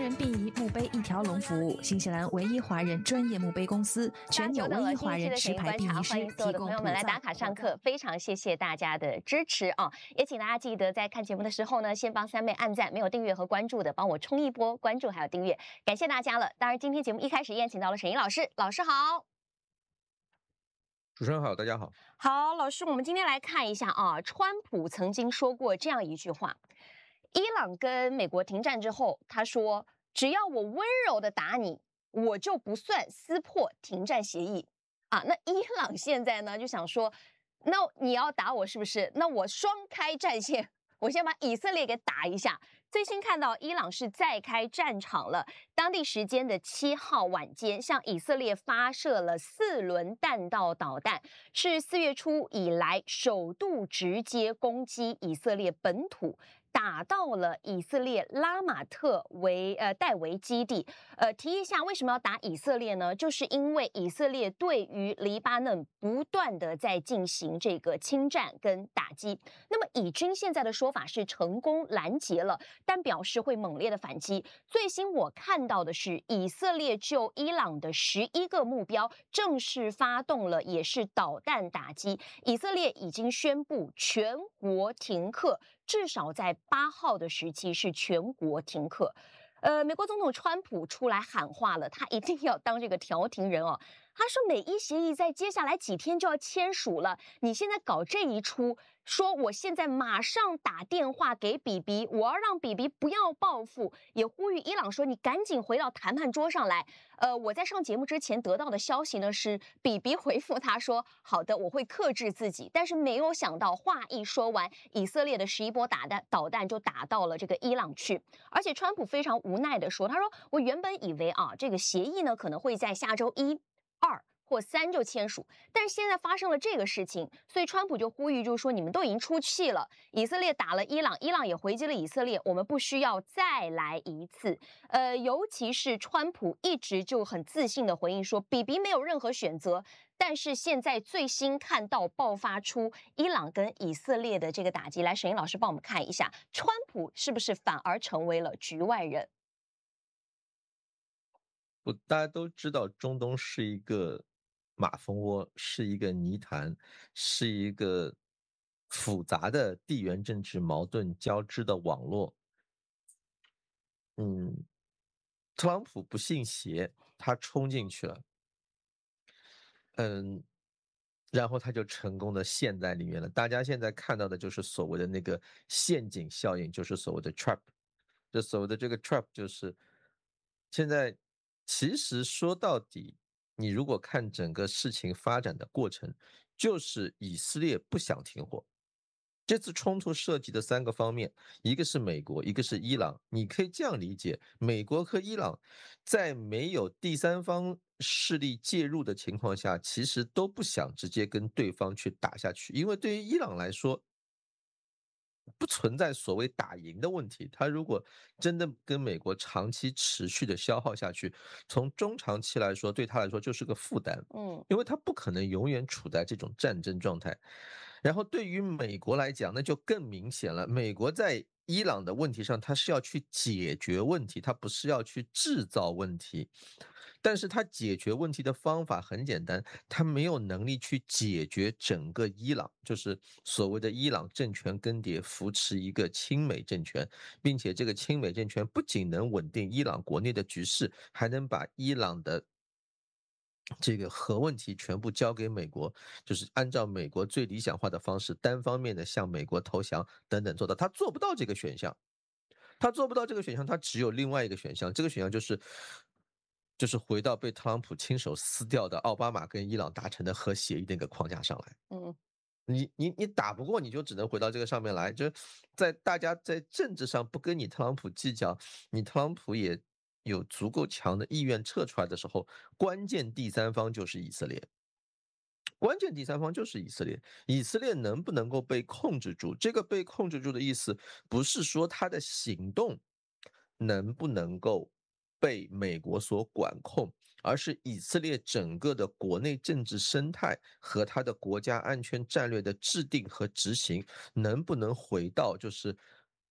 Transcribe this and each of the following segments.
人殡仪墓碑一条龙服务，新西兰唯一华人专业墓碑公司，全纽唯一华人持牌殡仪师，提供朋友们来打卡上课，非常谢谢大家的支持啊！也请大家记得在看节目的时候呢，先帮三妹按赞，没有订阅和关注的，帮我冲一波关注还有订阅，感谢大家了。当然，今天节目一开始宴请到了沈怡老师，老师好。 主持人好，大家好。 好，老师，我们今天来看一下啊，川普曾经说过这样一句话：伊朗跟美国停战之后，他说，只要我温柔的打你，我就不算撕破停战协议啊。那伊朗现在呢就想说，那你要打我是不是？那我双开战线，我先把以色列给打一下。最新看到伊朗是再开战场了，当地时间的7号晚间，向以色列发射了4轮弹道导弹，是4月初以来首度直接攻击以色列本土，打到了以色列拉马特戴维基地。提一下为什么要打以色列呢？就是因为以色列对于黎巴嫩不断的在进行这个侵占跟打击。那么以军现在的说法是成功拦截了，但表示会猛烈的反击。最新我看到的是，以色列就伊朗的11个目标正式发动了也是导弹打击。以色列已经宣布全国停课，至少在8号的时期是全国停课。美国总统川普出来喊话了，他一定要当这个调停人哦。他说美伊协议在接下来几天就要签署了，你现在搞这一出，说我现在马上打电话给比比，我要让比比不要报复，也呼吁伊朗说你赶紧回到谈判桌上来。我在上节目之前得到的消息呢是，比比回复他说好的，我会克制自己，但是没有想到话一说完，以色列的11波导弹就打到了这个伊朗去，而且川普非常无奈的说，他说我原本以为啊这个协议呢可能会在下周1、2或3就签署，但是现在发生了这个事情，所以川普就呼吁，就是说你们都已经出气了，以色列打了伊朗，伊朗也回击了以色列，我们不需要再来一次。尤其是川普一直就很自信的回应说，比比没有任何选择。但是现在最新看到爆发出伊朗跟以色列的这个打击，来，沈英老师帮我们看一下，川普是不是反而成为了局外人？ 大家都知道，中东是一个马蜂窝，是一个泥潭，是一个复杂的地缘政治矛盾交织的网络。特朗普不信邪，他冲进去了，然后他就成功的陷在里面了。大家现在看到的就是所谓的那个陷阱效应，就是所谓的 trap。这所谓的这个 trap 就是现在其实说到底，你如果看整个事情发展的过程，就是以色列不想停火。这次冲突涉及的3个方面，一个是美国，一个是伊朗。你可以这样理解，美国和伊朗在没有第3方势力介入的情况下，其实都不想直接跟对方去打下去，因为对于伊朗来说，不存在所谓打赢的问题。他如果真的跟美国长期持续的消耗下去，从中长期来说，对他来说就是个负担。因为他不可能永远处在这种战争状态。然后对于美国来讲，那就更明显了。美国在伊朗的问题上，它是要去解决问题，它不是要去制造问题。但是它解决问题的方法很简单，它没有能力去解决整个伊朗，就是所谓的伊朗政权更迭，扶持一个亲美政权，并且这个亲美政权不仅能稳定伊朗国内的局势，还能把伊朗的这个核问题全部交给美国，就是按照美国最理想化的方式，单方面的向美国投降等等做到。他做不到这个选项，他做不到这个选项，他只有另外一个选项，这个选项就是回到被特朗普亲手撕掉的奥巴马跟伊朗达成的核协议那个框架上来。你打不过，你就只能回到这个上面来。就在大家在政治上不跟你特朗普计较，你特朗普也有足够强的意愿撤出来的时候，关键第3方就是以色列。关键第3方就是以色列，以色列能不能够被控制住？这个被控制住的意思，不是说他的行动能不能够被美国所管控，而是以色列整个的国内政治生态和他的国家安全战略的制定和执行，能不能回到就是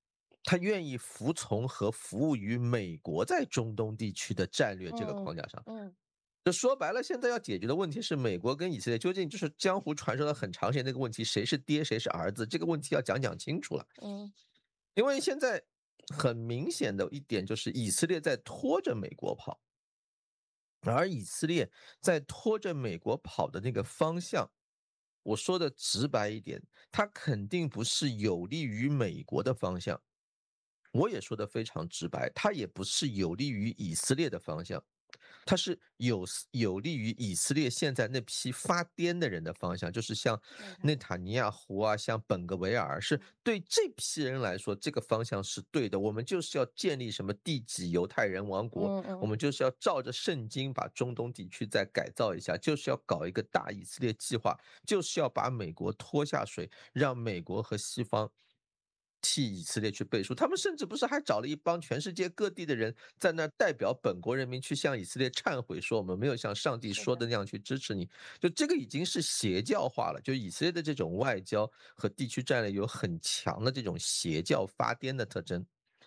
他愿意服从和服务于美国在中东地区的战略这个嗯框架上。 嗯就说白了，现在要解决的问题是美国跟以色列究竟就是江湖传说了很长时间那个问题，谁是爹谁是儿子，这个问题要讲清楚了。 嗯因为现在很明显的一点就是以色列在拖着美国跑，而以色列在拖着美国跑的那个方向，我说的直白一点，它肯定不是有利于美国的方向。我也说的非常直白，它也不是有利于以色列的方向，它是有利于以色列现在那批发癫的人的方向，就是像内塔尼亚胡啊，像本格维尔，是对这批人来说，这个方向是对的。我们就是要建立什么第几犹太人王国，我们就是要照着圣经把中东地区再改造一下，就是要搞一个大以色列计划，就是要把美国拖下水，让美国和西方替以色列去背书。他们甚至不是还找了一帮全世界各地的人在那代表本国人民去向以色列忏悔，说我们没有像上帝说的那样去支持你。就这个已经是邪教化了，就以色列的这种外交和地区战略有很强的这种邪教发癫的特征。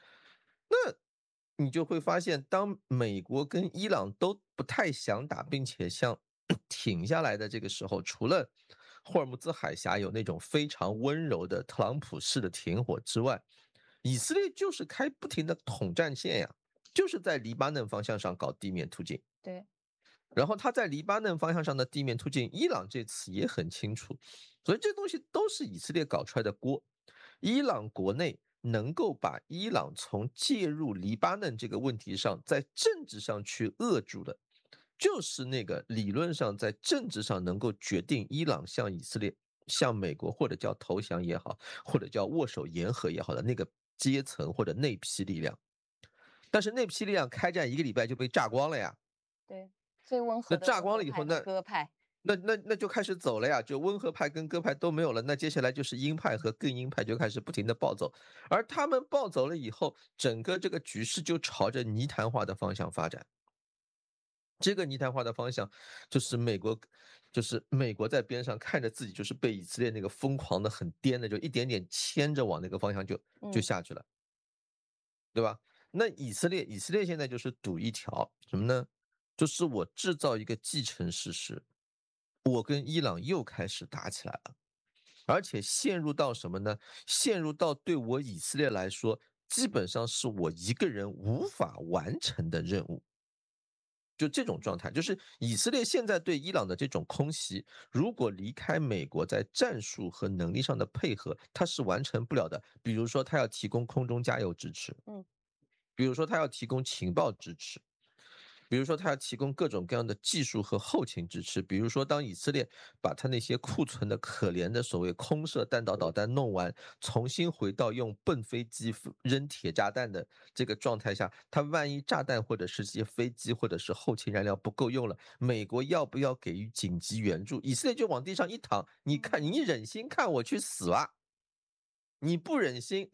你就会发现，当美国跟伊朗都不太想打，并且像停下来的这个时候，除了霍尔木兹海峡有那种非常温柔的特朗普式的停火之外，以色列就是开不停的统战线呀，就是在黎巴嫩方向上搞地面突进。 对， 然后他在黎巴嫩方向上的地面突进，伊朗这次也很清楚，所以这东西都是以色列搞出来的锅。伊朗国内能够把伊朗从介入黎巴嫩这个问题上，在政治上去扼住的，就是那个理论上在政治上能够决定伊朗向以色列、向美国或者叫投降也好，或者叫握手言和也好的那个阶层或者那批力量。但是那批力量开战1个礼拜就被炸光了呀。 对，最温和的那炸温和派和光了以后， 鸽派， 那就开始走了呀，就温和派跟鸽派都没有了，那接下来就是鹰派和更鹰派就开始不停的暴走，而他们暴走了以后，整个这个局势就朝着泥潭化的方向发展。这个泥潭化的方向，就是美国在边上看着自己就是被以色列那个疯狂的很颠的，就一点点牵着往那个方向就下去了，对吧？那以色列现在就是赌一条什么呢？就是我制造一个既成事实，我跟伊朗又开始打起来了，而且陷入到什么呢？陷入到对我以色列来说，基本上是我一个人无法完成的任务。就这种状态，就是以色列现在对伊朗的这种空袭，如果离开美国在战术和能力上的配合，它是完成不了的。比如说，它要提供空中加油支持，比如说它要提供情报支持，比如说它要提供各种各样的技术和后勤支持，比如说当以色列把它那些库存的可怜的所谓空射弹道导弹弄完，重新回到用笨飞机扔铁炸弹的这个状态下，它万一炸弹或者是些飞机或者是后勤燃料不够用了，美国要不要给予紧急援助？以色列就往地上一躺，你看你忍心看我去死吧？你不忍心，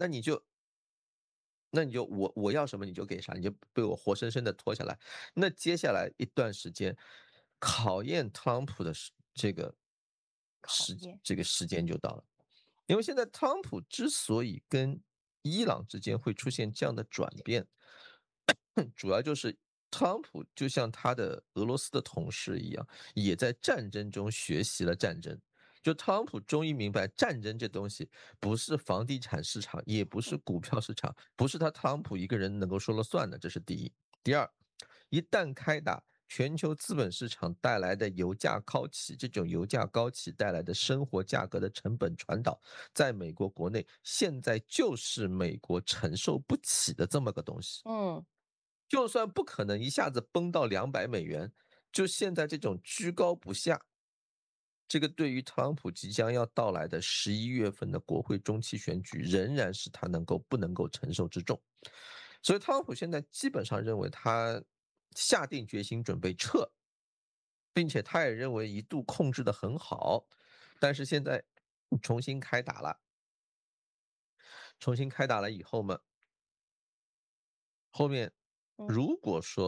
那你就我要什么你就给啥，你就被我活生生的拖下来。那接下来一段时间，考验特朗普的这个时间就到了。因为现在特朗普之所以跟伊朗之间会出现这样的转变，主要就是特朗普就像他的俄罗斯的同事一样，也在战争中学习了战争。就特朗普终于明白，战争这东西不是房地产市场，也不是股票市场，不是他特朗普一个人能够说了算的，这是第一。第二，一旦开打，全球资本市场带来的油价高企，这种油价高企带来的生活价格的成本传导，在美国国内现在就是美国承受不起的这么个东西。就算不可能一下子崩到$200，就现在这种居高不下，这个对于特朗普即将要到来的11月份的国会中期选举，仍然是他不能够承受之重。所以特朗普现在基本上认为他下定决心准备撤，并且他也认为一度控制得很好，但是现在重新开打了。重新开打了以后嘛，后面如果说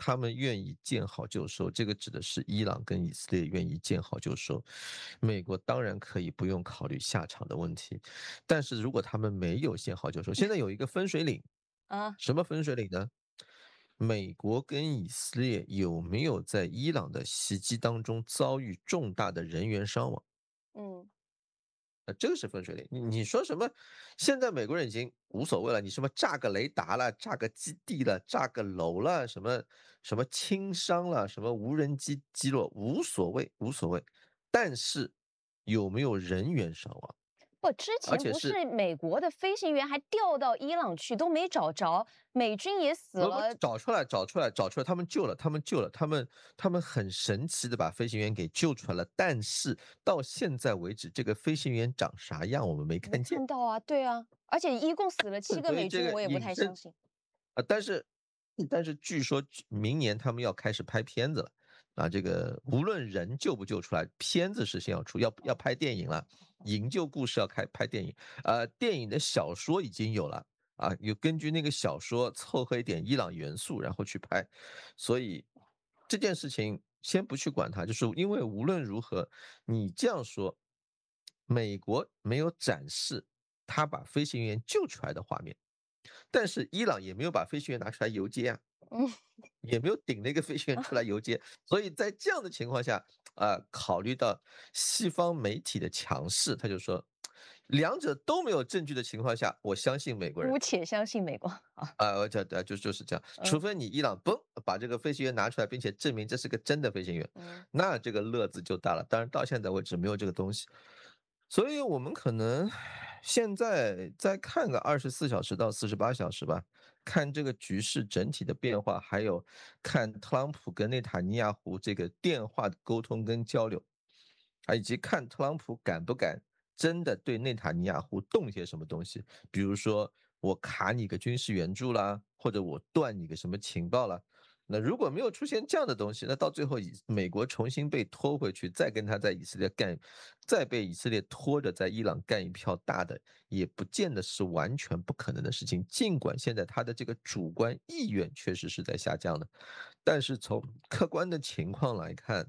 他们愿意见好就收，这个指的是伊朗跟以色列愿意见好就收。美国当然可以不用考虑下场的问题，但是如果他们没有见好就收，现在有一个分水岭， 啊， 什么分水岭呢？美国跟以色列有没有在伊朗的袭击当中遭遇重大的人员伤亡？ 嗯， 这个是分水岭。你说什么？现在美国人已经无所谓了，你什么炸个雷达了，炸个基地了，炸个楼了，什么轻伤了，什么无人机击落，无所谓，无所谓。但是有没有人员伤亡？ 不，之前不而且是是美国的飞行员还调到伊朗去都没找着，美军也死不了。 找出来，找出来，找出来，他们救了，他们救了，他们很神奇的把飞行员给救出来了。但是到现在为止，这个飞行员长啥样我们没没看见。 看到啊，对啊，而且一共死了7个美军， 所以这个我也不隐身太相信。 但是据说明年他们要开始拍片子了啊，这个无论人救不救出来，片子是先要出，要拍电影了，营救故事要拍电影，电影的小说已经有了啊，有根据那个小说凑合一点伊朗元素，然后去拍，所以这件事情先不去管它，就是因为无论如何，你这样说，美国没有展示他把飞行员救出来的画面。但是伊朗也没有把飞行员拿出来游街啊， 嗯， 也没有顶那个飞行员出来游街，所以在这样的情况下，考虑到西方媒体的强势，他就说，两者都没有证据的情况下，我相信美国人姑且相信美国啊。 就是这样，除非你伊朗嘣把这个飞行员拿出来，并且证明这是个真的飞行员， 嗯， 那这个乐子就大了。当然到现在为止没有这个东西，所以我们可能现在再看个24小时到48小时吧，看这个局势整体的变化，还有看特朗普跟内塔尼亚胡这个电话的沟通跟交流，以及看特朗普敢不敢真的对内塔尼亚胡动一些什么东西，比如说我卡你个军事援助啦，或者我断你个什么情报啦。那如果没有出现这样的东西，那到最后美国重新被拖回去，再跟他在以色列干，再被以色列拖着在伊朗干一票大的，也不见得是完全不可能的事情。尽管现在他的这个主观意愿确实是在下降的，但是从客观的情况来看，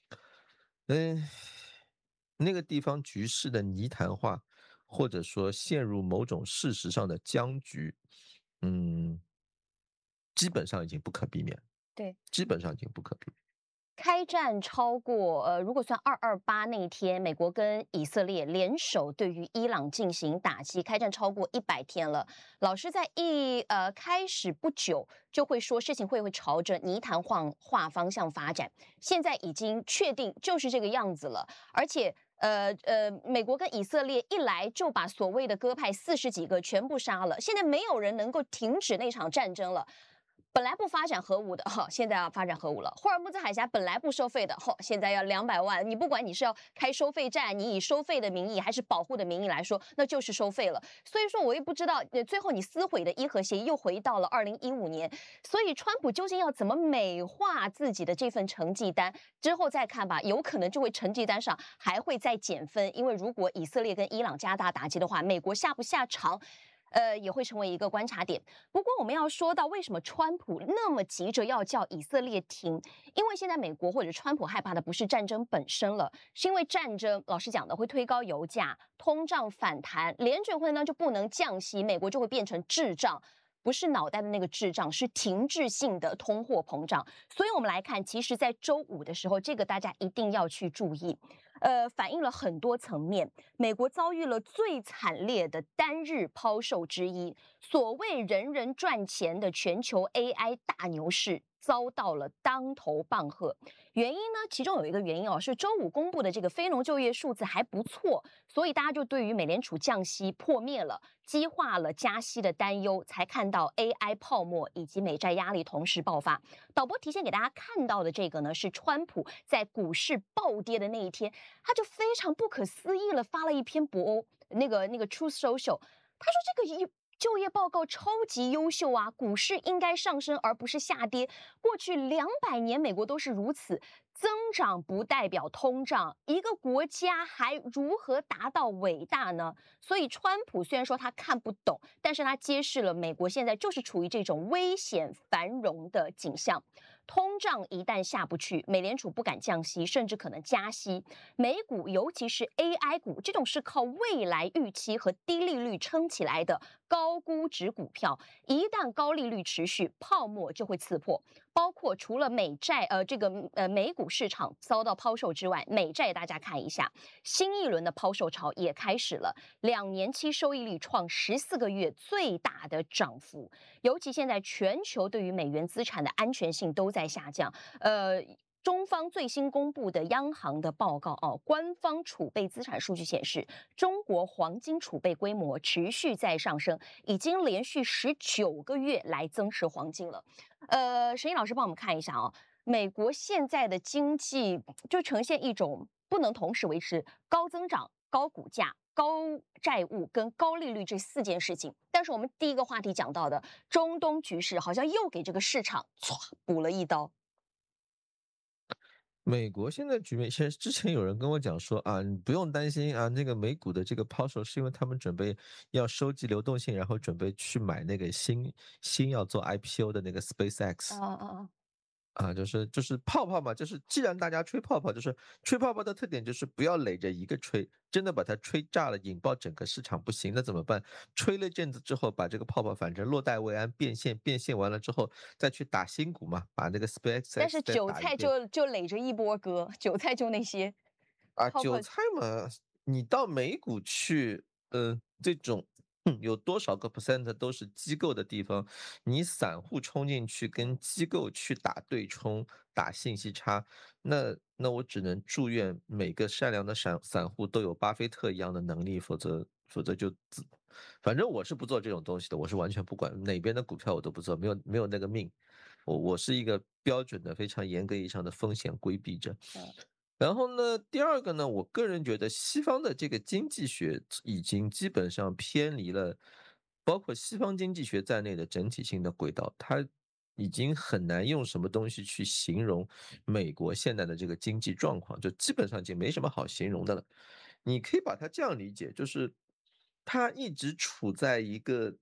那个地方局势的泥潭化，或者说陷入某种事实上的僵局，嗯，基本上已经不可避免， 对。 基本上已经不可避免。 开战超过如果算228那一天，美国跟以色列联手对于伊朗进行打击，开战超过100天了。老师在开始不久就会说事情会朝着泥潭化方向发展，现在已经确定就是这个样子了，而且。美国跟以色列一来就把所谓的鸽派40几个全部杀了，现在没有人能够停止那场战争了。本来不发展核武的，现在要发展核武了。霍尔木兹海峡本来不收费的，现在要200万。你不管你是要开收费站，你以收费的名义还是保护的名义来说，那就是收费了。所以说，我也不知道，最后你撕毁的伊核协议又回到了2015年。所以，川普究竟要怎么美化自己的这份成绩单？之后再看吧，有可能就会成绩单上还会再减分，因为如果以色列跟伊朗加大打击的话，美国下不下场？也会成为一个观察点。不过，我们要说到为什么川普那么急着要叫以色列停，因为现在美国或者川普害怕的不是战争本身了，是因为战争，老实讲的会推高油价，通胀反弹，联准会呢就不能降息，美国就会变成滞胀。不是脑袋的那个滞胀，是停滞性的通货膨胀。所以我们来看，其实，在周五的时候，这个大家一定要去注意。反映了很多层面。美国遭遇了最惨烈的单日抛售之一，所谓人人赚钱的全球 AI 大牛市遭到了当头棒喝。原因呢，其中有一个原因是周五公布的这个非农就业数字还不错，所以大家就对于美联储降息破灭了，激化了加息的担忧，才看到 AI 泡沫以及美债压力同时爆发。导播提前给大家看到的这个呢，是川普在股市暴跌的那一天，他就非常不可思议了发了一篇博欧，那个 Truth Social， 他说这个就业报告超级优秀啊，股市应该上升而不是下跌。过去200年美国都是如此，增长不代表通胀，一个国家还如何达到伟大呢？所以川普虽然说他看不懂，但是他揭示了美国现在就是处于这种危险繁荣的景象。 通胀一旦下不去，美联储不敢降息，甚至可能加息，美股尤其是 AI 股这种是靠未来预期和低利率撑起来的高估值股票，一旦高利率持续，泡沫就会刺破。包括除了美债，美股市场遭到抛售之外，美债大家看一下，新一轮的抛售潮也开始了，2年期收益率创14个月最大的涨幅。尤其现在全球对于美元资产的安全性都在下降，中方最新公布的央行的报告官方储备资产数据显示，中国黄金储备规模持续在上升，已经连续19个月来增持黄金了。沈毅老师帮我们看一下美国现在的经济就呈现一种不能同时维持高增长、高股价、高债务跟高利率这4件事情。但是我们第一个话题讲到的中东局势，好像又给这个市场补了一刀。 美国现在局面，其实之前有人跟我讲说啊，你不用担心啊，那个美股的这个抛售是因为他们准备要收集流动性，然后准备去买那个新要做 IPO 的那个 SpaceX。就是泡泡嘛，就是既然大家吹泡泡，就是吹泡泡的特点就是不要垒着一个吹，真的把它吹炸了，引爆整个市场不行，那怎么办？吹了一阵子之后，把这个泡泡反正落袋为安，变现，变现完了之后再去打新股嘛，把那个 SpaceX 但是再韭菜打一遍。 就垒着一波割，韭菜就那些啊， 泡泡。 韭菜嘛，你到美股去，这种有多少个 percent 都是机构的地方，你散户冲进去跟机构去打对冲、打信息差，那我只能祝愿每个善良的散户都有巴菲特一样的能力，否则就反正我是不做这种东西的，我是完全不管哪边的股票我都不做，没有那个命，我是一个标准的非常严格意义上的风险规避者。然后呢，第二个呢，我个人觉得西方的这个经济学已经基本上偏离了，包括西方经济学在内的整体性的轨道，它已经很难用什么东西去形容美国现在的这个经济状况，就基本上已经没什么好形容的了。你可以把它这样理解，就是它一直处在一个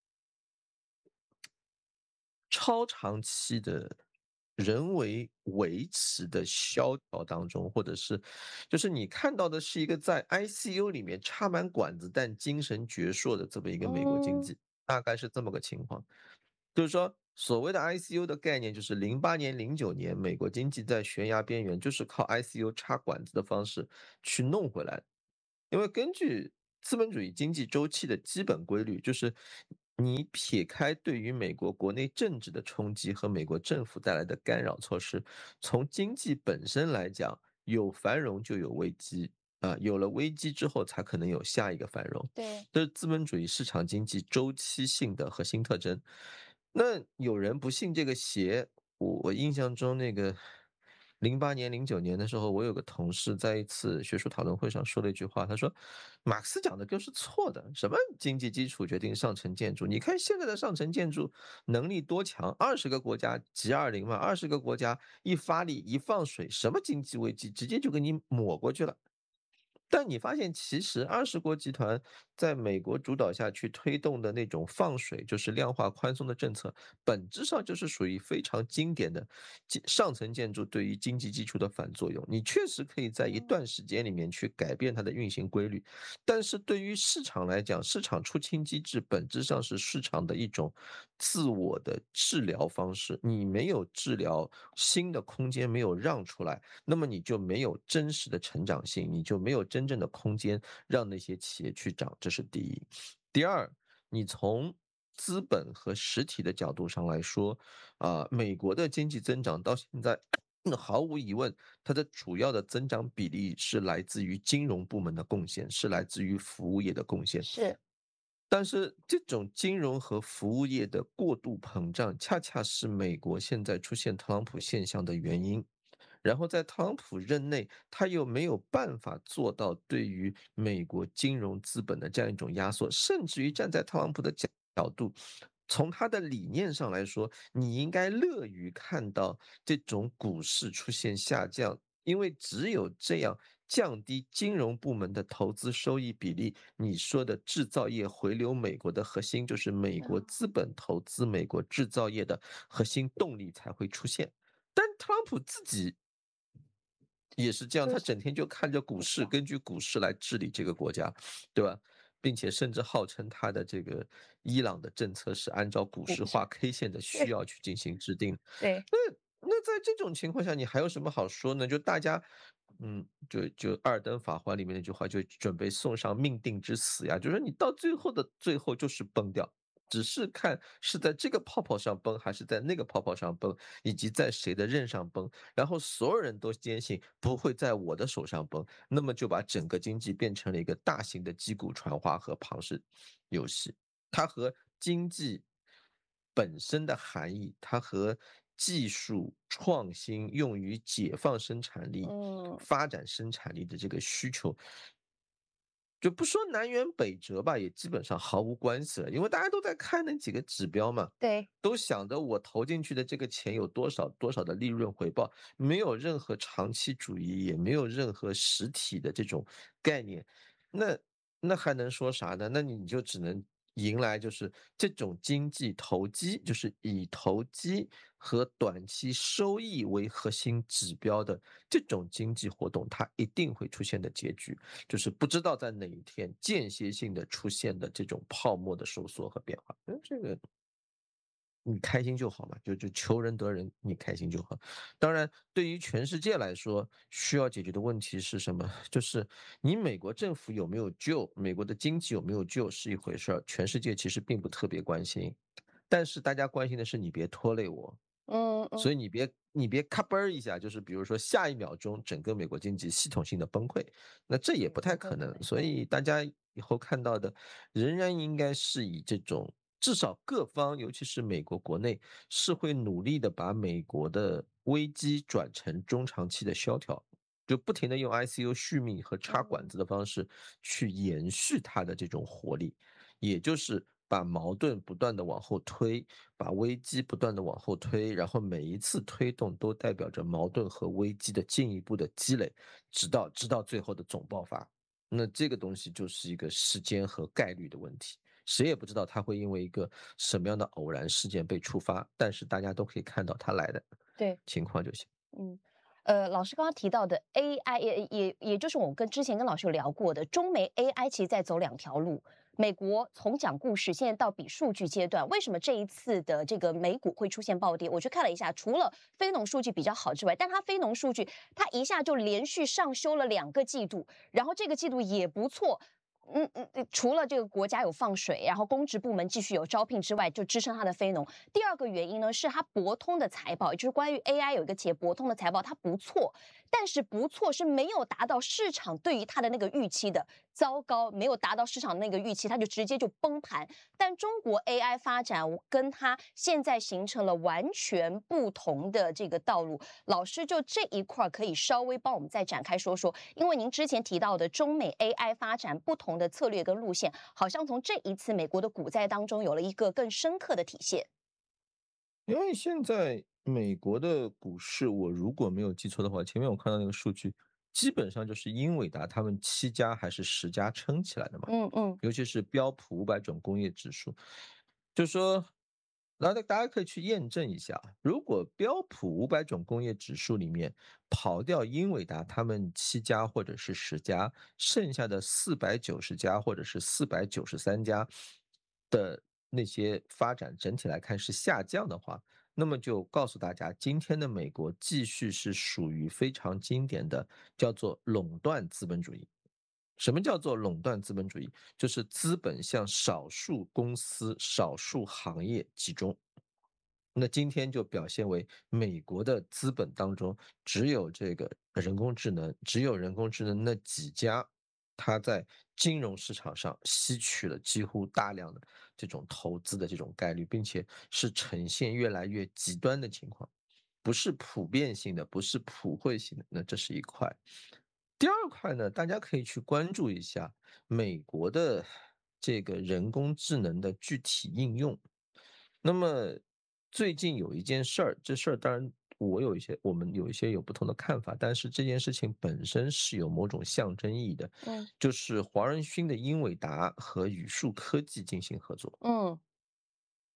超长期的人为维持的萧条当中，或者是就是你看到的是一个在 ICU 里面插满管子但精神矍铄的这么一个美国经嗯， 济，大概是这么个情况。就是说，所谓的 ICU 的概念，就是08年、09年美国经济在悬崖边缘，就是靠 ICU 插管子的方式去弄回来的。因为根据资本主义经济周期的基本规律，就是你撇开对于美国国内政治的冲击和美国政府带来的干扰措施，从经济本身来讲，有繁荣就有危机啊，有了危机之后才可能有下一个繁荣， 对。 这是资本主义市场经济周期性的核心特征。那有人不信这个邪，我印象中那个08年、09年的时候，我有个同事在一次学术讨论会上说了一句话，他说：“马克思讲的就是错的，什么经济基础决定上层建筑？你看现在的上层建筑能力多强，20个国家 G20嘛，20个国家一发力一放水，什么经济危机直接就给你抹过去了。”但你发现，其实20国集团在美国主导下去推动的那种放水，就是量化宽松的政策，本质上就是属于非常经典的上层建筑对于经济基础的反作用。你确实可以在一段时间里面去改变它的运行规律，但是对于市场来讲，市场出清机制本质上是市场的一种自我的治疗方式。你没有治疗，新的空间没有让出来，那么你就没有真实的成长性，你就没有真正的空间让那些企业去涨，这是第一。第二，你从资本和实体的角度上来说，美国的经济增长到现在，毫无疑问，它的主要的增长比例是来自于金融部门的贡献，是来自于服务业的贡献。 是。 但是这种金融和服务业的过度膨胀，恰恰是美国现在出现特朗普现象的原因。然后在特朗普任内，他又没有办法做到对于美国金融资本的这样一种压缩，甚至于站在特朗普的角度，从他的理念上来说，你应该乐于看到这种股市出现下降，因为只有这样降低金融部门的投资收益比例，你说的制造业回流美国的核心，就是美国资本投资美国制造业的核心动力才会出现。 特朗普自己也是这样，他整天就看着股市，根据股市来治理这个国家，对吧？并且甚至号称他的这个伊朗的政策是按照股市画 K 线的需要去进行制定。 对， 那在这种情况下，你还有什么好说呢？就大家，就二登法环里面那句话，就准备送上命定之死呀，就是你到最后的最后就是崩掉。只是看是在这个泡泡上崩，还是在那个泡泡上崩，以及在谁的刃上崩，然后所有人都坚信不会在我的手上崩，那么就把整个经济变成了一个大型的击鼓传花和庞氏游戏。它和经济本身的含义，它和技术创新用于解放生产力、 嗯， 发展生产力的这个需求，就不说南辕北辙吧，也基本上毫无关系了，因为大家都在看那几个指标嘛， 对， 都想着我投进去的这个钱有多少多少的利润回报，没有任何长期主义，也没有任何实体的这种概念，那那还能说啥呢？那你就只能迎来就是这种经济投机，就是以投机和短期收益为核心指标的这种经济活动，它一定会出现的结局。就是不知道在哪一天间歇性的出现的这种泡沫的收缩和变化。这个你开心就好嘛，就求人得人，你开心就好。当然，对于全世界来说，需要解决的问题是什么？就是你美国政府有没有救，美国的经济有没有救是一回事儿，全世界其实并不特别关心。但是大家关心的是你别拖累我， 嗯嗯， 所以你别咔嘣儿一下，就是比如说下一秒钟整个美国经济系统性的崩溃，那这也不太可能。所以大家以后看到的仍然应该是以这种至少各方，尤其是美国国内是会努力的把美国的危机转成中长期的萧条，就不停的用 ICU 续命和插管子的方式去延续它的这种活力，也就是把矛盾不断的往后推，把危机不断的往后推，然后每一次推动都代表着矛盾和危机的进一步的积累，直到最后的总爆发。那这个东西就是一个时间和概率的问题，谁也不知道它会因为一个什么样的偶然事件被触发，但是大家都可以看到它来的对。 情况就行。 嗯，老师刚刚提到的 AI，也就是我跟之前跟老师有聊过的，中美 AI 其实在走两条路。美国从讲故事，现在到比数据阶段，为什么这一次的这个美股会出现暴跌？我去看了一下，除了非农数据比较好之外，但它非农数据它一下就连续上修了2个季度，然后这个季度也不错。除了这个国家有放水，然后公职部门继续有招聘之外，就支撑它的非农。第二个原因呢，是它博通的财报，也就是关于 AI 有一个企业博通的财报，它不错，但是不错是没有达到市场对于它的那个预期的，糟糕，没有达到市场那个预期，它就直接就崩盘。但中国 AI 发展跟它现在形成了完全不同的这个道路。老师就这一块可以稍微帮我们再展开说说，因为您之前提到的中美 AI 发展不同的策略跟路线，好像从这一次美国的股灾当中有了一个更深刻的体现。 因为现在美国的股市，我如果没有记错的话，前面我看到那个数据，基本上就是英伟达他们7家还是10家撑起来的嘛， 嗯嗯尤其是标普500种工业指数，就说，然后大家可以去验证一下，如果标普500种工业指数里面刨掉英伟达他们7家或者是10家，剩下的490家或者是493家的那些发展整体来看是下降的话，那么就告诉大家，今天的美国继续是属于非常经典的叫做垄断资本主义。什么叫做垄断资本主义？就是资本向少数公司、少数行业集中。那今天就表现为美国的资本当中，只有这个人工智能，只有人工智能那几家，它在金融市场上吸取了几乎大量的这种投资的这种概率，并且是呈现越来越极端的情况，不是普遍性的，不是普惠性的，那这是一块。第二块呢，大家可以去关注一下美国的这个人工智能的具体应用。那么最近有一件事儿，这事儿当然我们有一些有不同的看法，但是这件事情本身是有某种象征意义的， 嗯就是黄仁勋的英伟达和宇树科技进行合作。 嗯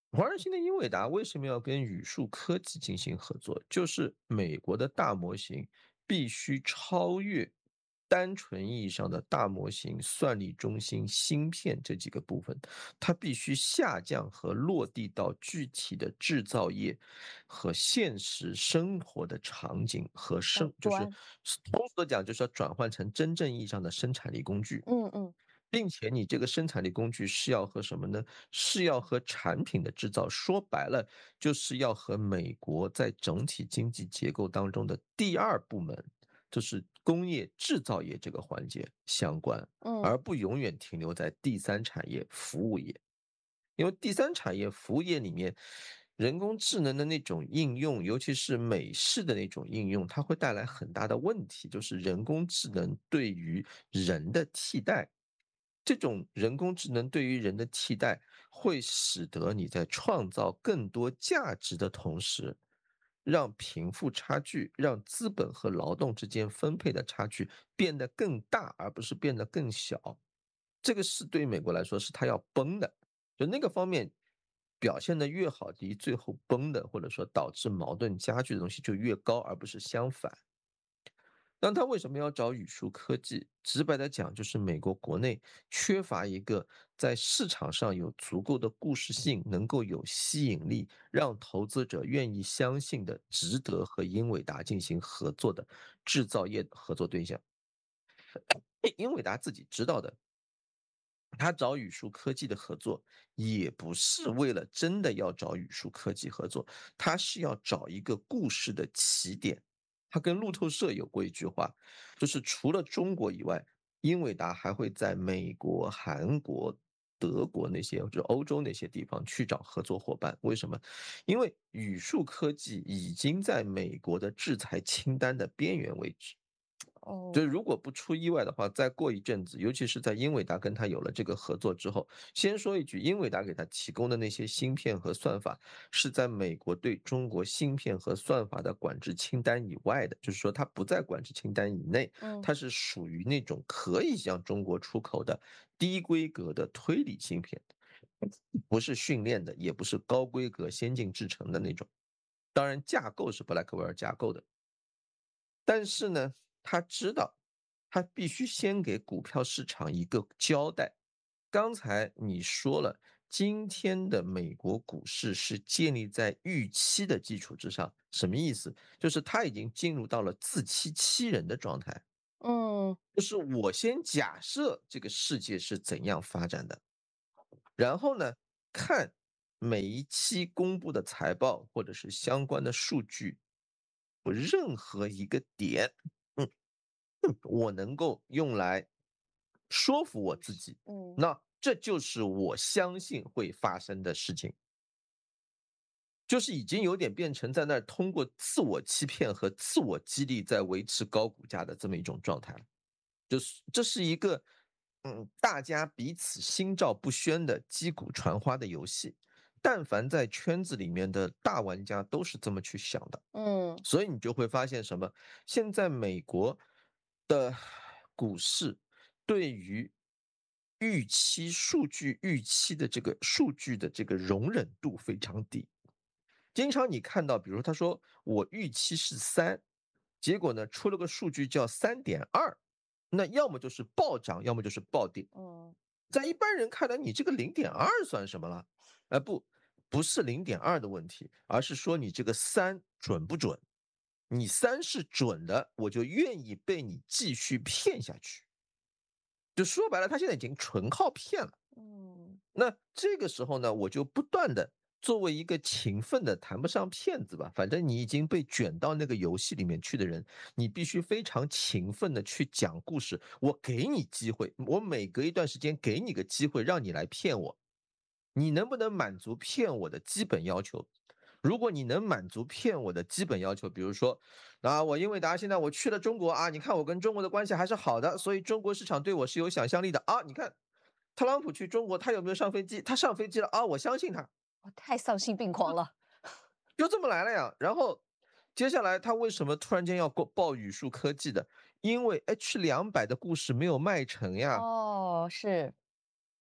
华人新的英伟达为什么要跟宇树科技进行合作？就是美国的大模型必须超越单纯意义上的大模型、算力中心、芯片这几个部分，它必须下降和落地到具体的制造业和现实生活的场景和就是端， 通俗的讲，就是要转换成真正意义上的生产力工具。 嗯嗯， 并且你这个生产力工具是要和什么呢？是要和产品的制造，说白了就是要和美国在整体经济结构当中的第二部门，就是工业制造业这个环节相关， 嗯， 而不永远停留在第三产业服务业。因为第三产业服务业里面，人工智能的那种应用，尤其是美式的那种应用，它会带来很大的问题，就是人工智能对于人的替代。这种人工智能对于人的替代，会使得你在创造更多价值的同时，让贫富差距、让资本和劳动之间分配的差距变得更大，而不是变得更小。这个是对于美国来说是它要崩的，就那个方面表现的越好，离最后崩的，或者说导致矛盾加剧的东西就越高，而不是相反。那他为什么要找宇树科技？直白的讲，就是美国国内缺乏一个在市场上有足够的故事性，能够有吸引力，让投资者愿意相信的，值得和英伟达进行合作的制造业合作对象。英伟达自己知道的，他找宇树科技的合作，也不是为了真的要找宇树科技合作，他是要找一个故事的起点。他跟路透社有过一句话，就是除了中国以外，英伟达还会在美国、韩国、德国那些，就是欧洲那些地方去找合作伙伴。为什么？因为宇树科技已经在美国的制裁清单的边缘位置。 哦， 就是如果不出意外的话，再过一阵子，尤其是在英伟达跟他有了这个合作之后，先说一句，英伟达给他提供的那些芯片和算法，是在美国对中国芯片和算法的管制清单以外的，就是说它不在管制清单以内， 嗯它是属于那种可以向中国出口的低规格的推理芯片，不是训练的，也不是高规格先进制程的那种。当然，架构是布莱克威尔架构的。但是呢，他知道他必须先给股票市场一个交代。刚才你说了，今天的美国股市是建立在预期的基础之上，什么意思？就是它已经进入到了自欺欺人的状态。 嗯就是我先假设这个世界是怎样发展的，然后呢，看每一期公布的财报或者是相关的数据，我任何一个点，嗯，我能够用来说服我自己， 嗯那这就是我相信会发生的事情，就是已经有点变成在那儿通过自我欺骗和自我激励在维持高股价的这么一种状态了。就是这是一个，大家彼此心照不宣的击鼓传花的游戏。但凡在圈子里面的大玩家都是这么去想的。 嗯所以你就会发现什么？现在美国的股市对于数据预期的这个数据的这个容忍度非常低。经常你看到，比如他说我预期是3，结果呢出了个数据叫3.2，那要么就是暴涨，要么就是暴跌。 嗯在一般人看来，你这个0.2算什么了？不是0.2的问题，而是说你这个3准不准？你3是准的，我就愿意被你继续骗下去。就说白了，他现在已经纯靠骗了。 嗯那这个时候呢，我就不断的作为一个勤奋的，谈不上骗子吧，反正你已经被卷到那个游戏里面去的人，你必须非常勤奋的去讲故事。我给你机会，我每隔一段时间给你个机会，让你来骗我。你能不能满足骗我的基本要求？如果你能满足骗我的基本要求，比如说，我英伟达现在我去了中国啊，你看我跟中国的关系还是好的，所以中国市场对我是有想象力的啊。你看特朗普去中国，他有没有上飞机？他上飞机了啊，我相信他， 我太丧心病狂了。 就这么来了呀。然后接下来他为什么突然间要报宇树科技的？因为 H200的故事没有卖成呀。 哦，是，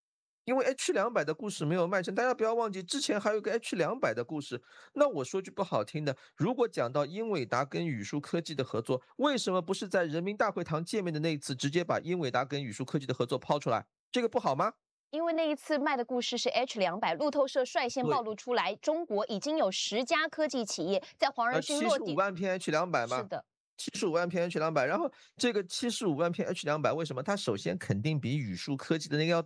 因为 H200的故事没有卖成，大家不要忘记之前还有个 H200的故事。那我说句不好听的，如果讲到英伟达跟宇树科技的合作，为什么不是在人民大会堂见面的那一次直接把英伟达跟宇树科技的合作抛出来？这个不好吗？ 因为那一次卖的故事是 H200，路透社率先暴对， 露出来，中国已经有10家科技企业在黄仁勋七十五落地。 万片 H200嘛， 是的， 75万片 H200，然后这个75万片 H200为什么它首先肯定比宇树科技的那个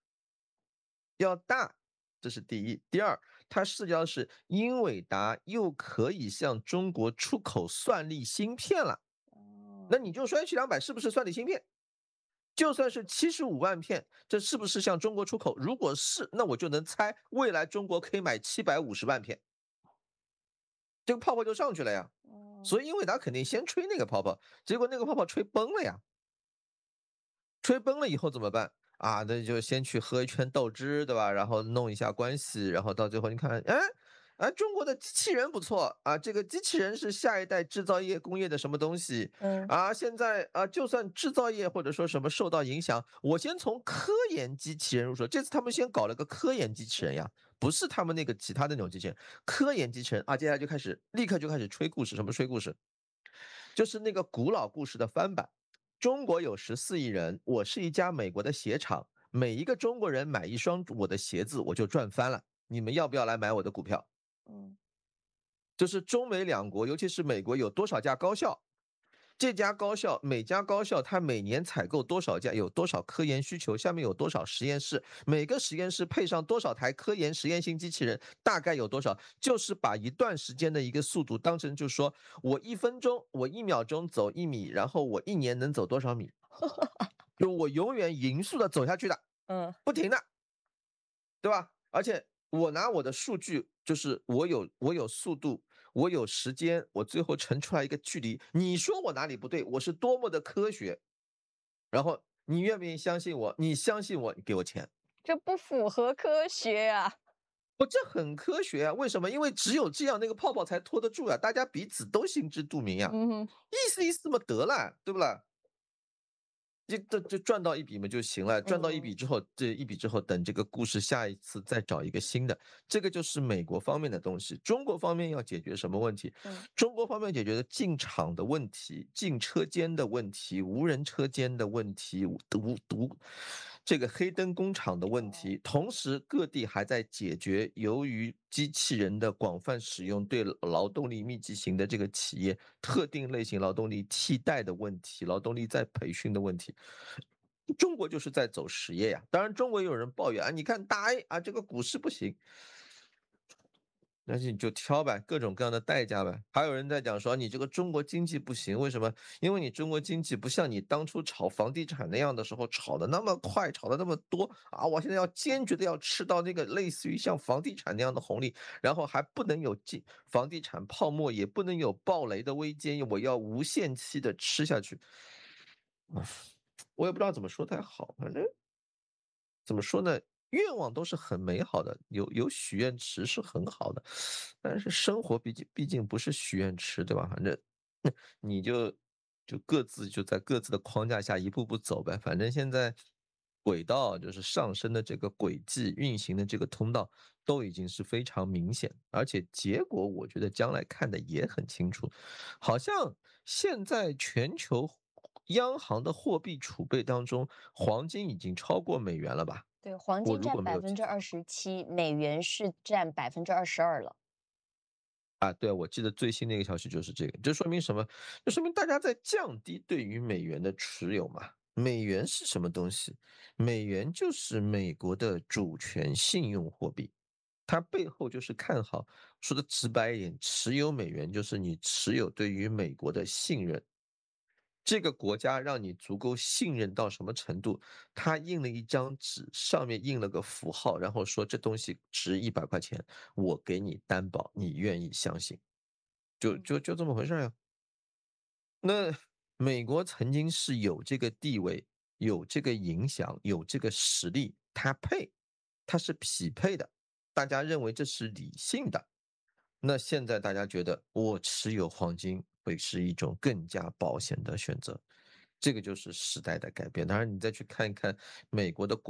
要大，这是第一。第二，它涉及到是英伟达又可以向中国出口算力芯片了。那你就说 H200是不是算力芯片？就算是75万片，这是不是向中国出口？如果是，那我就能猜未来中国可以买750万片，这个泡泡就上去了呀。所以英伟达肯定先吹那个泡泡，结果那个泡泡吹崩了呀。吹崩了以后怎么办？啊，那就先去喝一圈豆汁，对吧？然后弄一下关系，然后到最后你看，哎，中国的机器人不错啊，这个机器人是下一代制造业工业的什么东西啊？现在啊，就算制造业或者说什么受到影响，我先从科研机器人入手。这次他们先搞了个科研机器人呀，不是他们那个其他的那种机器人，科研机器人啊，接下来就立刻就开始吹故事，什么吹故事？就是那个古老故事的翻版。中国有14亿人，我是一家美国的鞋厂，每一个中国人买一双我的鞋子，我就赚翻了。你们要不要来买我的股票？ 嗯， 就是中美两国，尤其是美国有多少家高校，这家高校每家高校它每年采购多少家，有多少科研需求，下面有多少实验室，每个实验室配上多少台科研实验性机器人，大概有多少，就是把一段时间的一个速度当成，就是说我1分钟，我1秒钟走1米，然后我1年能走多少米，就我永远匀速的走下去的，不停的，对吧？而且我拿我的数据，就是我有速度，我有时间，我最后乘出来一个距离。你说我哪里不对？我是多么的科学，然后你愿不愿意相信我？你相信我，你给我钱。 这不符合科学啊。 这很科学啊，为什么？因为只有这样，那个泡泡才拖得住啊，大家彼此都心知肚明呀，意思意思嘛得了，对不啦？这赚到一笔嘛就行了，赚到一笔之后，这一笔之后，等这个故事下一次再找一个新的，这个就是美国方面的东西。中国方面要解决什么问题？中国方面解决的进场的问题、进车间的问题、无人车间的问题、这个黑灯工厂的问题，同时各地还在解决由于机器人的广泛使用对劳动力密集型的这个企业特定类型劳动力替代的问题、劳动力再培训的问题。中国就是在走实业呀，当然中国也有人抱怨啊，你看大 A 啊，这个股市不行，但是你就挑呗，各种各样的代价呗。还有人在讲说你这个中国经济不行，为什么？因为你中国经济不像你当初炒房地产那样的时候炒的那么快，炒的那么多啊！我现在要坚决的要吃到那个类似于像房地产那样的红利，然后还不能有房地产泡沫，也不能有暴雷的危机，我要无限期的吃下去。我也不知道怎么说才好，反正怎么说呢？愿望都是很美好的，有许愿池是很好的，但是生活毕竟不是许愿池，对吧？反正你就各自就在各自的框架下一步步走呗。反正现在轨道就是上升的这个轨迹运行的这个通道都已经是非常明显，而且结果我觉得将来看的也很清楚，好像现在全球央行的货币储备当中，黄金已经超过美元了吧？ 对，黄我如金占百果没有记错。 分之二十七，美元是占22%了。 啊，对，我记得最新的一个消息就是这个，这说明什么？这说明大家在降低对于美元的持有嘛。美元是什么东西？美元就是美国的主权信用货币，它背后就是看好，说的直白一点，持有美元就是你持有对于美国的信任。这个国家让你足够信任到什么程度？他印了一张纸，上面印了个符号，然后说这东西值100块钱，我给你担保，你愿意相信，就这么回事呀。那美国曾经是有这个地位、有这个影响、有这个实力，它配，它是匹配的，大家认为这是理性的。那现在大家觉得我持有黄金会是一种更加保险的选择，这个就是时代的改变。当然，你再去看一看美国的国债，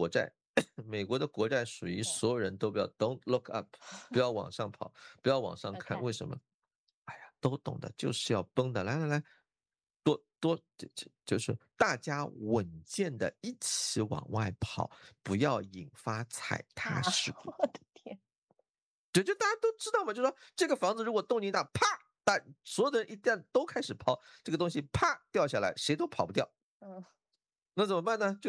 美国的国债属于所有人都不要 don't look up，不要往上跑，不要往上看。为什么？哎呀，都懂的，就是要崩的。来来来，就是大家稳健的一起往外跑，不要引发踩踏事故。 我的天， 就大家都知道嘛，就说这个房子如果动静大，啪，所有的人一旦都开始抛，这个东西啪掉下来，谁都跑不掉。那怎么办呢？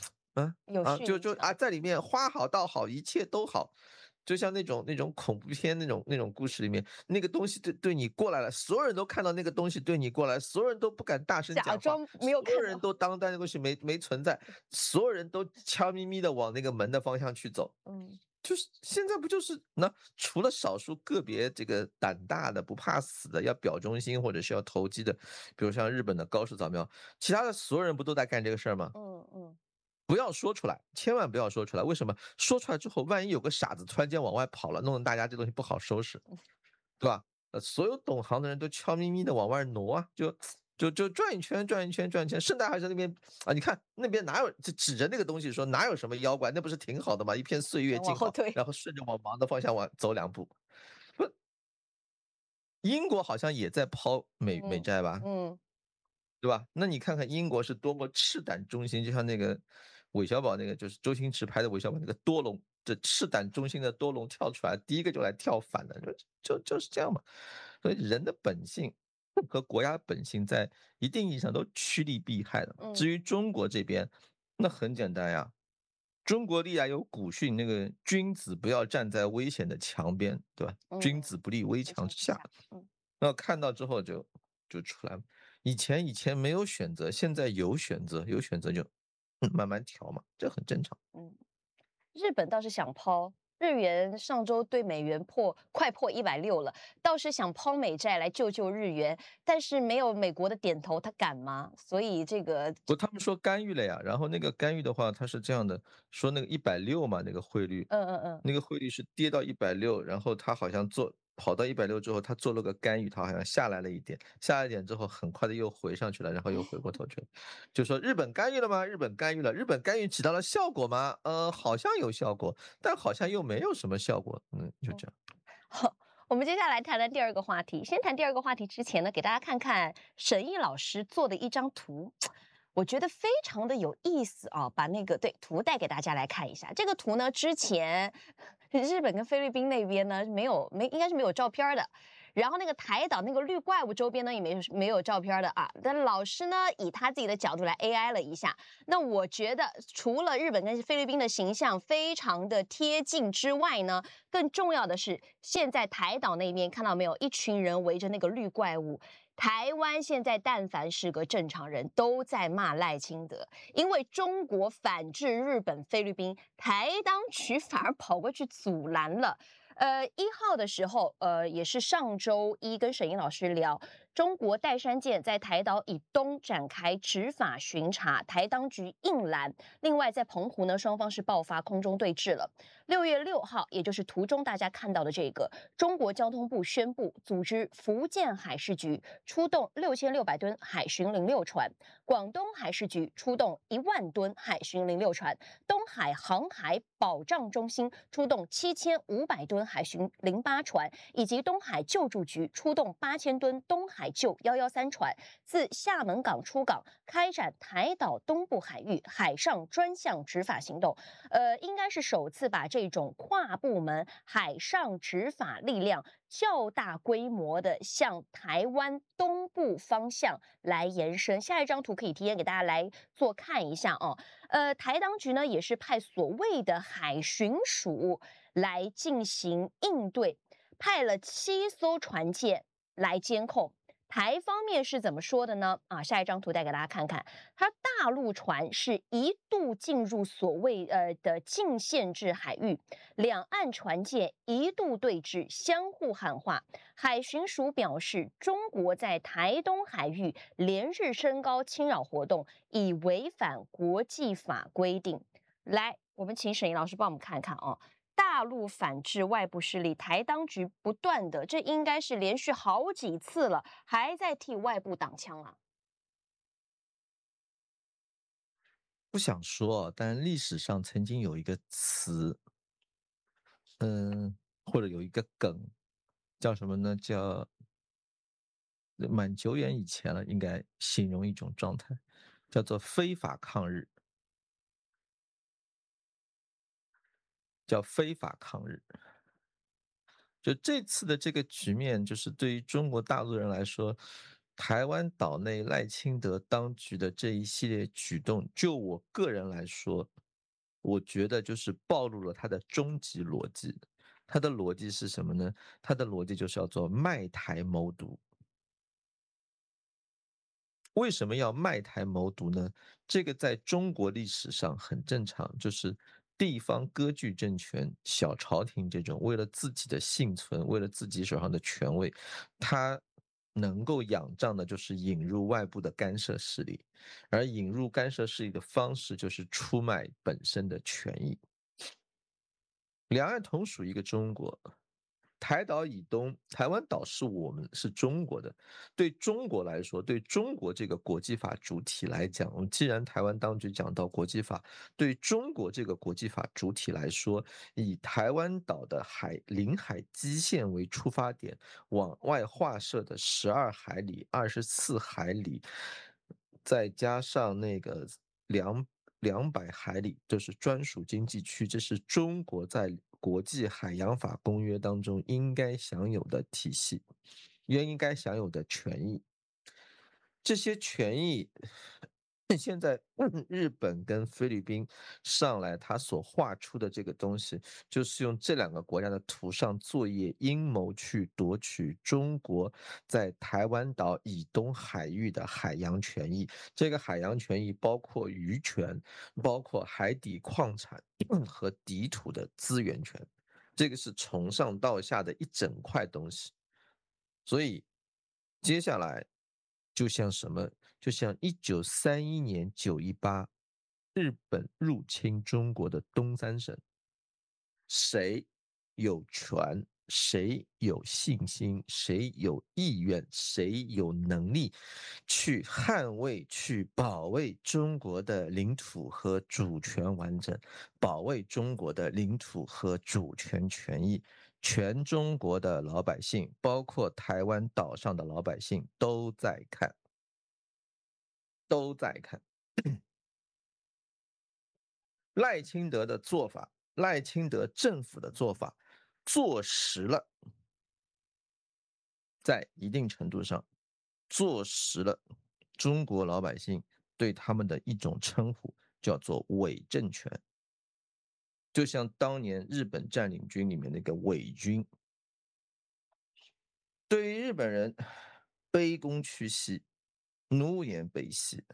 在里面花好道好，一切都好。就像那种恐怖片那种故事里面，那个东西对你过来了，所有人都看到那个东西对你过来，所有人都不敢大声讲话， 假装没有看到， 所有人都当那个东西没存在，所有人都悄咪咪的往那个门的方向去走。就是现在不就是除了少数个别这个胆大的不怕死的要表忠心或者是要投机的，比如像日本的高市早苗，其他的所有人不都在干这个事儿吗？不要说出来，千万不要说出来。为什么？说出来之后，万一有个傻子突然间往外跑了，弄得大家这东西不好收拾，对吧？所有懂行的人都悄咪咪的往外挪啊，就转一圈，转一圈，转一圈。顺带还在那边啊，你看那边哪有？就指着那个东西说哪有什么妖怪？那不是挺好的吗？一片岁月静好，然后顺着往忙的方向走2步。不，英国好像也在抛美债吧？对吧？那你看看英国是多么赤胆忠心，就像那个韦小宝那个，就是周星驰拍的韦小宝那个多隆，这赤胆忠心的多隆跳出来，第一个就来跳反的，就是这样嘛。所以人的本性和国家本性在一定意义上都趋利避害的。至于中国这边，那很简单呀，中国历来有古训，那个君子不要站在危险的墙边，对吧？君子不立危墙之下。那看到之后就出来了。以前没有选择，现在有选择，有选择就慢慢调嘛，这很正常。 日本倒是想抛，日元上周对美元快破160了，倒是想抛美债来救日元，但是没有美国的点头，他敢吗？所以这个他们说干预了呀，然后那个干预的话，它是这样的，说那个160嘛，那个汇率，那个汇率是跌到160，然后他好像跑到160之后，他做了个干预，他好像下来了一点，下来一点之后，很快的又回上去了，然后又回过头去了，就说日本干预了吗？日本干预了，日本干预起到了效果吗？好像有效果，但好像又没有什么效果，就这样。 好，我们接下来谈谈第二个话题。先谈第二个话题之前呢，给大家看看沈毅老师做的一张图。我觉得非常的有意思啊，把那个图带给大家来看一下。这个图呢，之前日本跟菲律宾那边呢应该是没有照片的。然后那个台岛那个绿怪物周边呢也没有照片的啊。但老师呢以他自己的角度来 AI 了一下。那我觉得除了日本跟菲律宾的形象非常的贴近之外呢，更重要的是现在台岛那边看到没有，一群人围着那个绿怪物。台湾现在但凡是个正常人都在骂赖清德，因为中国反制日本、菲律宾，台当局反而跑过去阻拦了。1号的时候，也是上周一跟沈英老师聊，中国岱山舰在台岛以东展开执法巡查，台当局硬拦。另外在澎湖呢，双方是爆发空中对峙了。6月6号，也就是图中大家看到的这个，中国交通部宣布组织福建海事局出动6600吨海巡06船，广东海事局出动1万吨海巡06船，东海航海保障中心出动7500吨海巡08船，以及东海救助局出动8000吨东海救113船，自厦门港出港，开展台岛东部海域海上专项执法行动。应该是首次把这种跨部门海上执法力量较大规模的向台湾东部方向来延伸。下一张图可以提前给大家来做看一下哦。台当局呢也是派所谓的海巡署来进行应对，派了7艘船舰来监控。台方面是怎么说的呢？下一张图带给大家看看，它大陆船是一度进入所谓的禁限制海域，两岸船舰一度对峙，相互喊话。海巡署表示，中国在台东海域连日升高侵扰活动，已违反国际法规定。来，我们请沈怡老师帮我们看看哦。大陆反制外部势力，台当局不断的，这应该是连续好几次了，还在替外部挡枪啊。 不想说，但历史上曾经有一个词，或者有一个梗，叫什么呢？叫蛮久远以前了，应该形容一种状态，叫做非法抗日，叫非法抗日。就这次的这个局面，就是对于中国大陆人来说，台湾岛内赖清德当局的这一系列举动，就我个人来说，我觉得就是暴露了他的终极逻辑。他的逻辑是什么呢？他的逻辑就是要做卖台谋独。为什么要卖台谋独呢？这个在中国历史上很正常，就是地方割据政权、小朝廷这种，为了自己的幸存，为了自己手上的权位，他能够仰仗的就是引入外部的干涉势力，而引入干涉势力的方式就是出卖本身的权益。两岸同属一个中国，台岛以东，台湾岛是我们是中国的。对中国来说，对中国这个国际法主体来讲，既然台湾当局讲到国际法，对中国这个国际法主体来说，以台湾岛的领海基线为出发点，往外划设的12海里、24海里，再加上那个200海里，就是专属经济区，这是中国在国际海洋法公约当中应该享有的体系，也应该享有的权益。这些权益，现在日本跟菲律宾上来，他所画出的这个东西，就是用这两个国家的图上作业阴谋去夺取中国在台湾岛以东海域的海洋权益。这个海洋权益包括渔权，包括海底矿产和底土的资源权，这个是从上到下的一整块东西。所以接下来就像什么，就像1931年9·18，日本入侵中国的东三省，谁有权，谁有信心，谁有意愿，谁有能力去捍卫、去保卫中国的领土和主权完整，保卫中国的领土和主权权益。全中国的老百姓，包括台湾岛上的老百姓，都在看，都在看。赖清德的做法，赖清德政府的做法，坐实了，在一定程度上，坐实了中国老百姓对他们的一种称呼，叫做伪政权。就像当年日本占领军里面那个伪军，对于日本人卑躬屈膝、奴颜卑膝，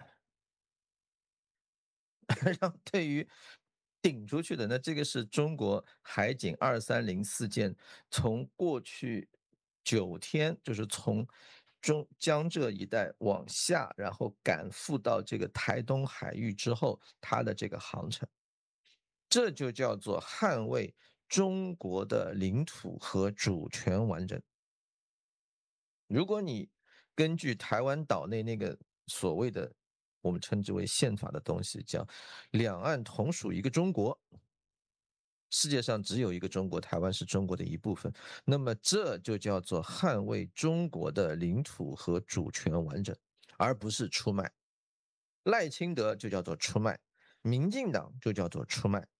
然后对于顶出去的，那这个是中国海警2304舰从过去9天，就是从江浙一带往下，然后赶赴到这个台东海域之后，它的这个航程，这就叫做捍卫中国的领土和主权完整。如果你根据台湾岛内那个所谓的我们称之为宪法的东西，叫两岸同属一个中国，世界上只有一个中国，台湾是中国的一部分，那么这就叫做捍卫中国的领土和主权完整，而不是出卖。赖清德就叫做出卖，民进党就叫做出卖。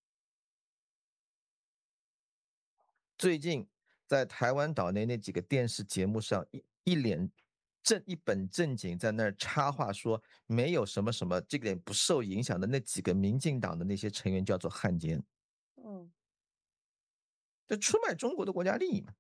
最近在台湾岛内那几个电视节目上，一本正经在那儿插话说没有什么什么，这个不受影响的那几个民进党的那些成员叫做汉奸，这出卖中国的国家利益嘛。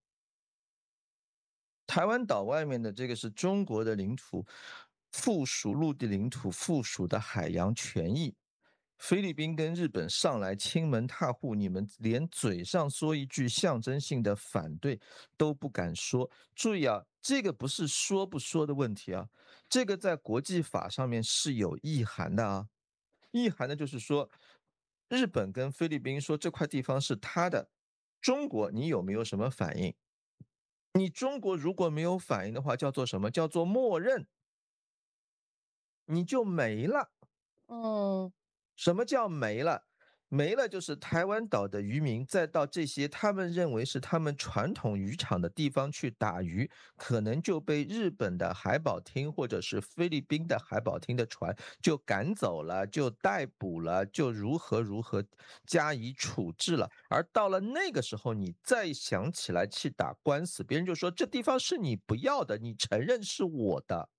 台湾岛外面的这个是中国的领土，附属陆地领土附属的海洋权益。菲律宾跟日本上来亲门踏户，你们连嘴上说一句象征性的反对都不敢说。注意啊，这个不是说不说的问题啊，这个在国际法上面是有意涵的啊。意涵的就是说，日本跟菲律宾说这块地方是他的，中国你有没有什么反应？你中国如果没有反应的话，叫做什么？叫做默认，你就没了。 什么叫没了？没了就是台湾岛的渔民再到这些他们认为是他们传统渔场的地方去打鱼，可能就被日本的海保厅或者是菲律宾的海保厅的船就赶走了，就逮捕了，就如何加以处置了。而到了那个时候，你再想起来去打官司，别人就说这地方是你不要的，你承认是我的。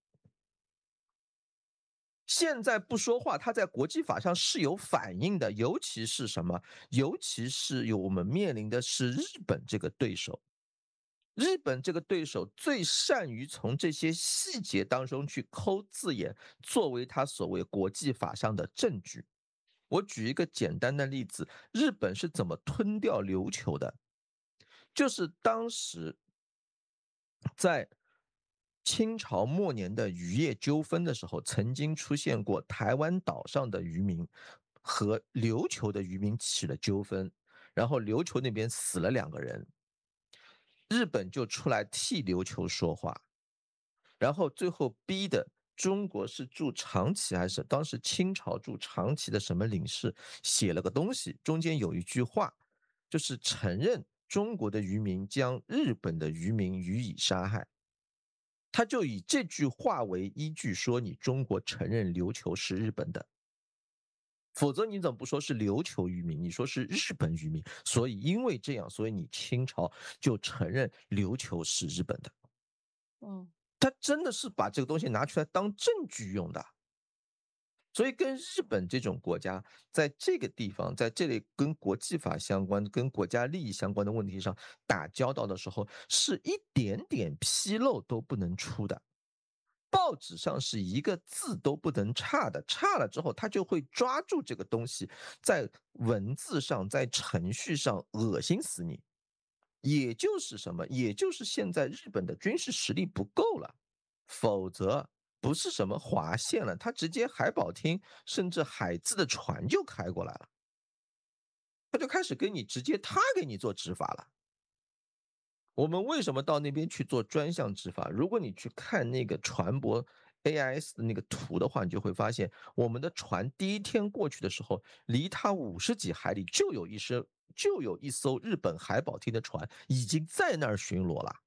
现在不说话，他在国际法上是有反应的，尤其是什么？尤其是我们面临的是日本这个对手。日本这个对手最善于从这些细节当中去抠字眼，作为他所谓国际法上的证据。我举一个简单的例子，日本是怎么吞掉琉球的？就是当时在清朝末年的渔业纠纷的时候，曾经出现过台湾岛上的渔民和琉球的渔民起了纠纷，然后琉球那边死了2个人，日本就出来替琉球说话，然后最后逼的中国是驻长崎还是当时清朝驻长崎的什么领事写了个东西，中间有一句话，就是承认中国的渔民将日本的渔民予以杀害。他就以这句话为依据说你中国承认琉球是日本的，否则你怎么不说是琉球渔民，你说是日本渔民，所以因为这样，所以你清朝就承认琉球是日本的。他真的是把这个东西拿出来当证据用的。所以跟日本这种国家在这个地方，在这里跟国际法相关、跟国家利益相关的问题上打交道的时候，是一点点纰漏都不能出的。报纸上是一个字都不能差的，差了之后他就会抓住这个东西，在文字上、在程序上恶心死你。也就是什么？也就是现在日本的军事实力不够了，否则不是什么划线了，他直接海保厅甚至海自的船就开过来了，他就开始给你直接他给你做执法了。我们为什么到那边去做专项执法？如果你去看那个船舶 AIS 的那个图的话，你就会发现，我们的船第一天过去的时候，离它50几海里就有一艘日本海保厅的船已经在那儿巡逻了。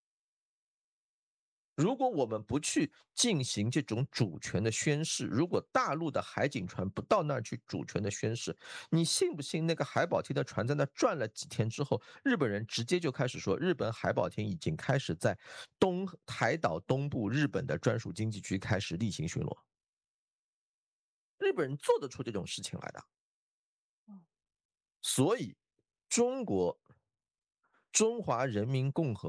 如果我们不去进行这种主权的宣示，如果大陆的海警船不到那儿去主权的宣示，你信不信那个海保厅的船在那转了几天之后，日本人直接就开始说，日本海保厅已经开始在台岛东部日本的专属经济区开始例行巡逻。日本人做得出这种事情来的。所以，中华人民共和